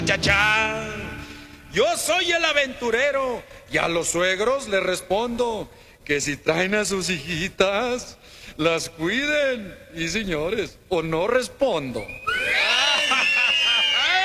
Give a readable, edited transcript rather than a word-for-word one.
Cha, yo soy el aventurero y a los suegros les respondo que si traen a sus hijitas, las cuiden. Y señores, o no respondo.